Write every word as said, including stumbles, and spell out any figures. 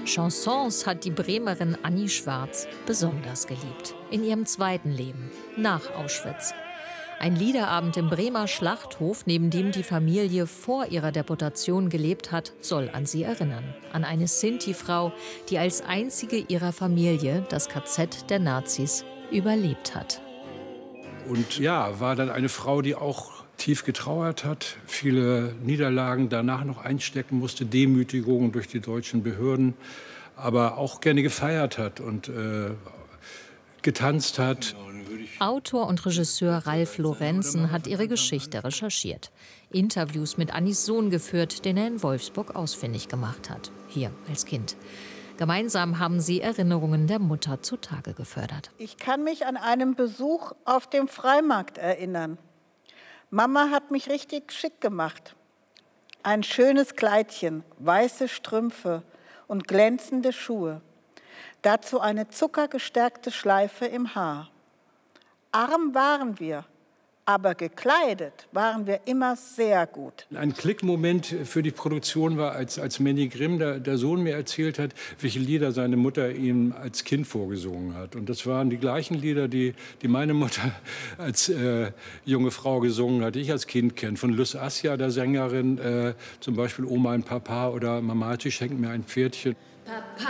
Chansons hat die Bremerin Annie Schwarz besonders geliebt. In ihrem zweiten Leben, nach Auschwitz. Ein Liederabend im Bremer Schlachthof, neben dem die Familie vor ihrer Deportation gelebt hat, soll an sie erinnern. An eine Sinti-Frau, die als einzige ihrer Familie das K Z der Nazis überlebt hat. Und ja, war dann eine Frau, die auch tief getrauert hat, viele Niederlagen danach noch einstecken musste, Demütigungen durch die deutschen Behörden, aber auch gerne gefeiert hat und äh, getanzt hat. Autor und Regisseur Ralf Lorenzen hat ihre Geschichte recherchiert. Interviews mit Annies Sohn geführt, den er in Wolfsburg ausfindig gemacht hat. Hier als Kind. Gemeinsam haben sie Erinnerungen der Mutter zutage gefördert. Ich kann mich an einen Besuch auf dem Freimarkt erinnern. Mama hat mich richtig schick gemacht. Ein schönes Kleidchen, weiße Strümpfe und glänzende Schuhe. Dazu eine zuckergestärkte Schleife im Haar. Arm waren wir, aber gekleidet waren wir immer sehr gut. Ein Klickmoment für die Produktion war, als, als Manny Grimm, der, der Sohn, mir erzählt hat, welche Lieder seine Mutter ihm als Kind vorgesungen hat. Und das waren die gleichen Lieder, die, die meine Mutter als äh, junge Frau gesungen hat, die ich als Kind kenne. Von Lys Assia, der Sängerin, äh, zum Beispiel Oh mein Papa oder Mamachi schenkt mir ein Pferdchen. Papa,